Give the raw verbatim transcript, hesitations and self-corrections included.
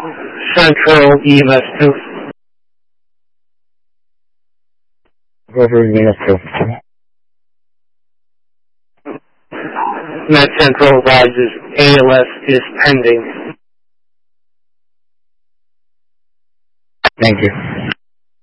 Central E M S two. Rover E M S two. Met Central advises A L S is pending. Thank you.